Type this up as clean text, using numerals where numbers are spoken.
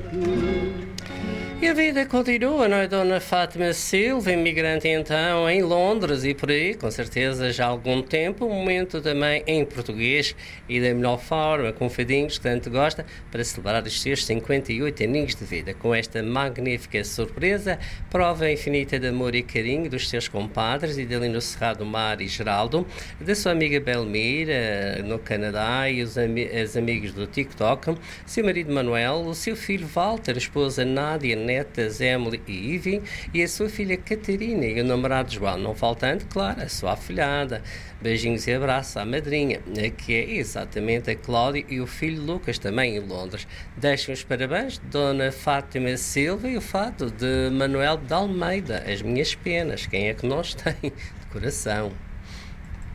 E a vida continua, não é, Dona Fátima Silva, imigrante então em Londres e por aí, com certeza já há algum tempo, um momento também em português e da melhor forma, com fadinhos que tanto gosta, para celebrar os seus 58 aninhos de vida, com esta magnífica surpresa, prova infinita de amor e carinho dos seus compadres e dali no Cerrado Mar e Geraldo, da sua amiga Belmira, no Canadá e os amigos do TikTok, seu marido Manuel, o seu filho Walter, a esposa Nádia, netas Emily e Ivy e a sua filha Catarina e o namorado João, não faltando, claro, a sua afilhada. Beijinhos e abraços à madrinha, que é exatamente a Cláudia e o filho Lucas, também em Londres. Deixem os parabéns, Dona Fátima Silva e o fado de Manuel de Almeida, as minhas penas, quem é que nós tem de coração?